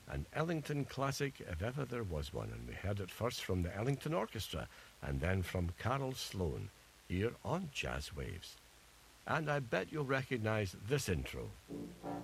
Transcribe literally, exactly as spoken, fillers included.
an Ellington classic if ever there was one, and we heard it first from the Ellington Orchestra and then from Carol Sloan here on Jazz Waves. And I bet you'll recognize this intro.